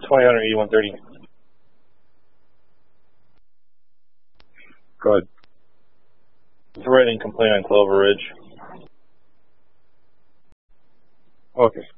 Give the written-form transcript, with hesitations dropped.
208130. Good. Writing complaint on Clover Ridge. Okay.